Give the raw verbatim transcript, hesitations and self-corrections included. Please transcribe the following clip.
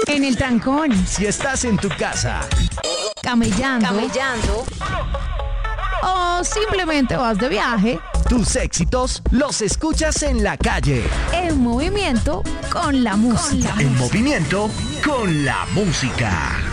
En el trancón. Si estás en tu casa. Camellando. Camellando. O simplemente vas de viaje. Tus éxitos los escuchas en la calle. En movimiento con la música. En movimiento con la música.